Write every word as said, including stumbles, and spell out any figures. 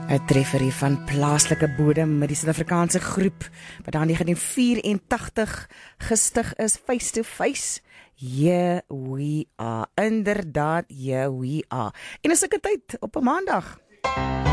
'n treffer van plaaslike bodem met die Suid-Afrikaanse groep wat dan negentien vyf-en-tagtig gestig is, Face to Face. Here we are. Inderdaad, here we are. En is ek 'n tyd op 'n maandag.